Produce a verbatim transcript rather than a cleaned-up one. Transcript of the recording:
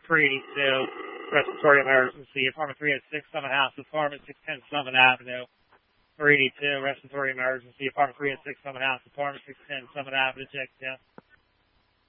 three eighty-two, respiratory emergency. Apartment three oh six, Summit House. Apartment six ten, Summit Avenue. three eighty-two, respiratory emergency. Apartment three oh six, Summit House. Apartment six ten, Summit Avenue. Check, yeah.